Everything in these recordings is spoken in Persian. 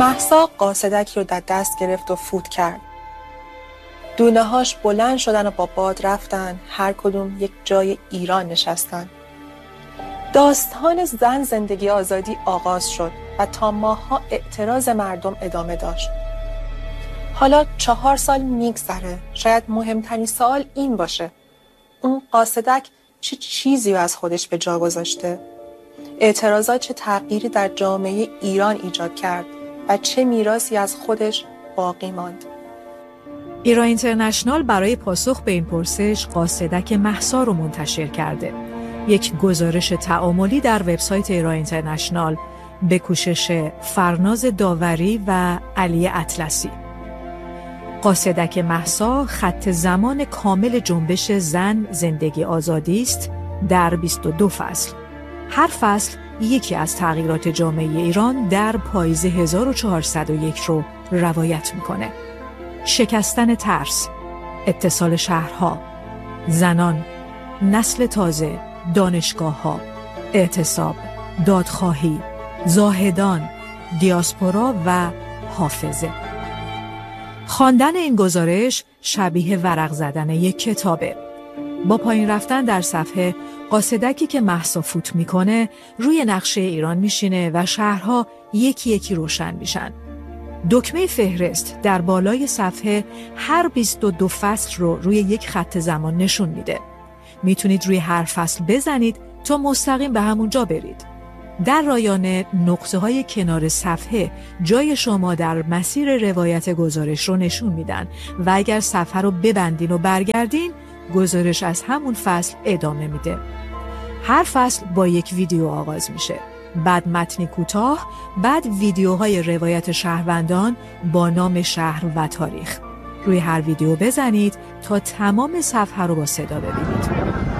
مهسا قاصدکی رو در دست گرفت و فوت کرد. دونه هاش بلند شدن و با باد رفتن، هر کدوم یک جای ایران نشستن. داستان زن زندگی آزادی آغاز شد و تا ماه‌ها اعتراض مردم ادامه داشت. حالا 4 سال میگذره. شاید مهمترین سوال این باشه: اون قاصدک چه چیزی از خودش به جا گذاشته؟ اعتراضات چه تغییری در جامعه ایران ایجاد کرد و چه میراثی از خودش باقی ماند؟ ایران اینترنشنال برای پاسخ به این پرسش قاصدک مهسا رو منتشر کرده. یک گزارش تأملی در وبسایت ایران اینترنشنال به کوشش فرناز داوری و علی اطلسی. قاصدک مهسا خط زمان کامل جنبش زن زندگی آزادی است در 22 فصل. هر فصل یکی از تغییرات جامعه ایران در پاییز 1401 رو روایت میکنه. شکستن ترس، اتصال شهرها، زنان، نسل تازه، دانشگاه‌ها، اعتصاب، دادخواهی، زاهدان، دیاسپورا و حافظه. خواندن این گزارش شبیه ورق زدن یک کتابه. با پایین رفتن در صفحه، قاصدکی که مهسا فوت میکنه روی نقشه ایران میشینه و شهرها یکی یکی روشن میشن. دکمه فهرست در بالای صفحه هر 22 فصل رو روی یک خط زمان نشون میده. میتونید روی هر فصل بزنید تا مستقیم به همونجا برید. در رایانه نقطه‌های کنار صفحه جای شما در مسیر روایت گزارش رو نشون میدن و اگر صفحه رو ببندین و برگردین، گزارش از همون فصل ادامه میده. هر فصل با یک ویدیو آغاز میشه، بعد متنی کوتاه، بعد ویدیوهای روایت شهروندان با نام شهر و تاریخ. روی هر ویدیو بزنید تا تمام صفحه رو با صدا ببینید.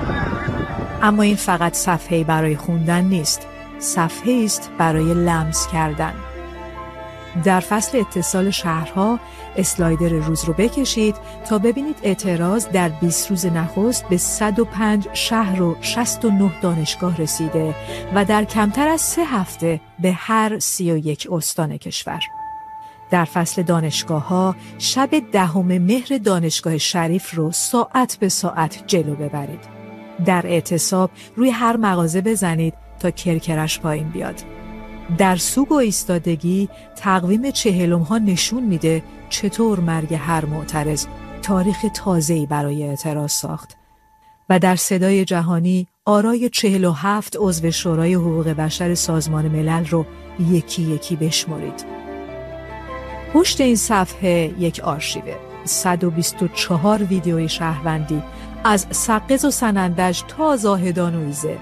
اما این فقط صفحه‌ای برای خوندن نیست، صفحه است برای لمس کردن. در فصل اتصال شهرها اسلایدر روز رو بکشید تا ببینید اعتراض در 20 روز نخست به 105 شهر و 69 دانشگاه رسیده و در کمتر از 3 هفته به هر 31 استان کشور. در فصل دانشگاه‌ها شب 10 مهر دانشگاه شریف رو ساعت به ساعت جلو ببرید. در اعتصاب روی هر مغازه بزنید تا کرکرش پایین بیاد. در سوگ و ایستادگی تقویم 40 ها نشون میده چطور مرگ هر معترض تاریخ تازه‌ای برای اعتراض ساخت. و در صدای جهانی آرای 47 عضو شورای حقوق بشر سازمان ملل رو یکی یکی بشمارید. پشت این صفحه یک آرشیوه، 124 ویدیوی شهروندی از سقز و سنندج تا زاهدان و ایزه،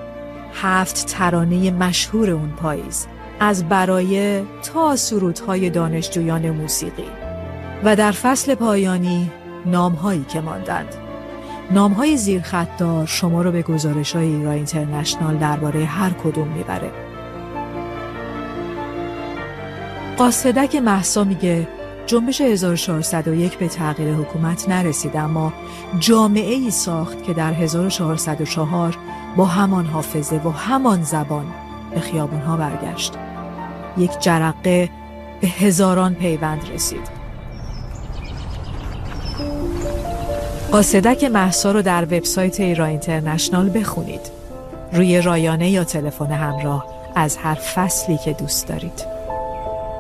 7 ترانه مشهور اون پاییز، از برایه تا سرودهای دانشجویان موسیقی. و در فصل پایانی نامهایی که ماندند. نامهای زیرخطدار شما رو به گزارش‌های ایران اینترنشنال درباره هر کدوم میبره. قاصدک مهسا میگه جنبش 1401 به تغییر حکومت نرسید، اما جامعه ای ساخت که در 1404 با همان حافظه و همان زبان به خیابونها برگشت. یک جرقه به هزاران پیوند رسید. قاصدک مهسا رو در وبسایت ایران اینترنشنال بخونید. روی رایانه یا تلفن همراه از هر فصلی که دوست دارید.